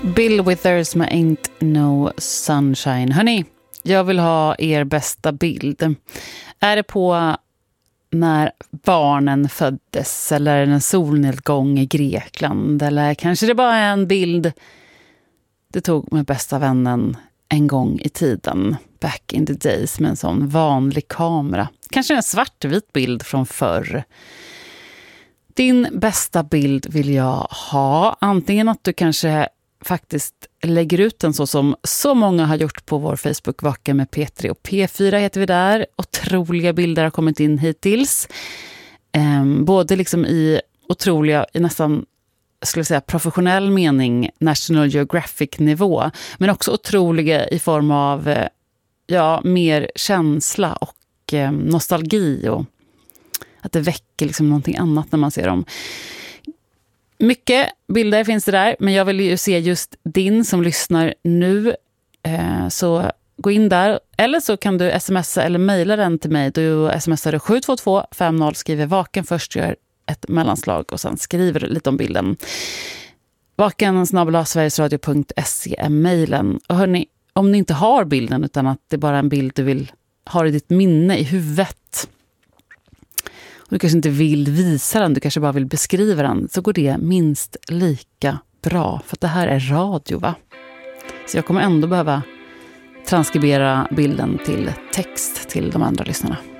Bill Withers med Ain't No Sunshine. Hörrni, jag vill ha er bästa bild. Är det på när barnen föddes eller en solnedgång i Grekland? Eller kanske det bara är en bild det tog med bästa vännen en gång i tiden, back in the days, med en sån vanlig kamera. Kanske en svartvit bild från förr. Din bästa bild vill jag ha. Antingen att du kanske faktiskt lägger ut den så som så många har gjort på vår Facebook, Vaka med P3 och P4 heter vi där. Otroliga bilder har kommit in hittills. Både liksom i otroliga, i nästan skulle jag säga professionell mening, National Geographic-nivå, men också otroliga i form av mer känsla och nostalgi, och att det väcker liksom någonting annat när man ser dem. Mycket bilder finns det där, men jag vill ju se just din som lyssnar nu. Så gå in där, eller så kan du smsa eller mejla den till mig. Du smsar 72250, skriver Vaken först, gör ett mellanslag och sen skriver du lite om bilden. vaken@sverigesradio.se är mejlen. Och hörni, om ni inte har bilden utan att det är bara en bild du vill ha i ditt minne, i huvudet, och du kanske inte vill visa den, du kanske bara vill beskriva den, så går det minst lika bra, för att det här är radio, va? Så jag kommer ändå behöva transkribera bilden till text till de andra lyssnarna.